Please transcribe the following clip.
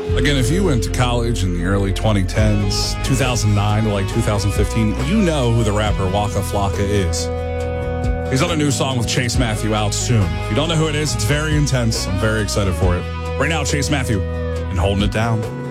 Again, if you went to college in the early 2010s, 2009 to like 2015, you know who the rapper Waka Flocka is. He's on a new song with Chase Matthew out soon. If you don't know who it is, it's very intense. I'm very excited for it. Right now, Chase Matthew and Holding It Down.